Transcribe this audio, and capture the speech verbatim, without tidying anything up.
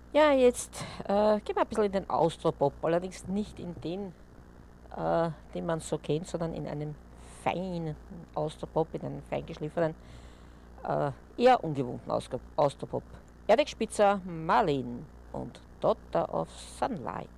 Ja, jetzt äh, gehen wir ein bisschen in den Austropop, allerdings nicht in den, äh, den man so kennt, sondern in einen feinen Austropop, in einen feingeschliffenen, äh, eher ungewohnten Ausg- Austropop. Erdek Spitzer, Marlin und Daughter of Sunlight.